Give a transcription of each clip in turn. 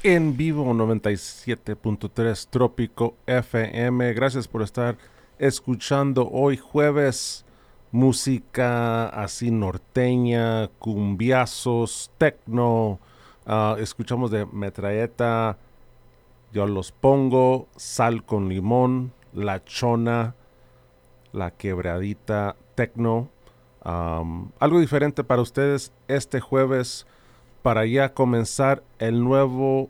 en vivo 97.3 Trópico FM. Gracias por estar escuchando hoy jueves música así norteña, cumbiazos, tecno. Escuchamos de Metralleta, Yo los pongo, Sal con limón, La Chona, La Quebradita, tecno. Algo diferente para ustedes este jueves para ya comenzar el nuevo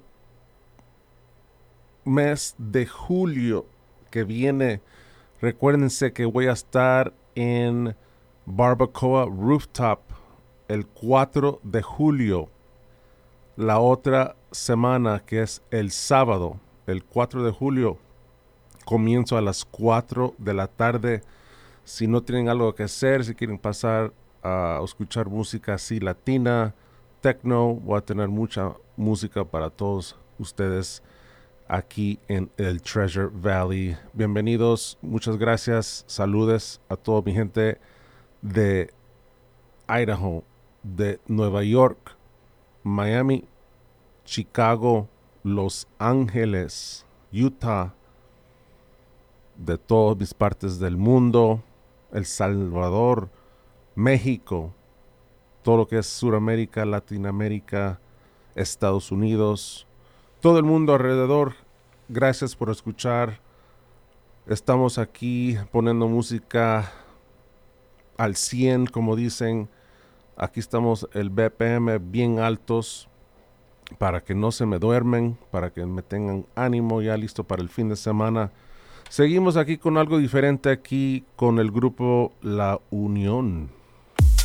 mes de julio que viene. Recuérdense que voy a estar en Barbacoa Rooftop el 4 de julio. La otra semana, que es el sábado, el 4 de julio, comienzo a las 4 de la tarde. Si no tienen algo que hacer, si quieren pasar a escuchar música así latina, techno, voy a tener mucha música para todos ustedes aquí en el Treasure Valley. Bienvenidos, muchas gracias, saludes a toda mi gente de Idaho, de Nueva York, Miami, Chicago, Los Ángeles, Utah, de todas mis partes del mundo, El Salvador, México, todo lo que es Suramérica, Latinoamérica, Estados Unidos, todo el mundo alrededor. Gracias por escuchar. Estamos aquí poniendo música al 100, como dicen. Aquí estamos el BPM bien altos para que no se me duermen, para que me tengan ánimo ya listo para el fin de semana. Seguimos aquí con algo diferente aquí con el grupo La Unión.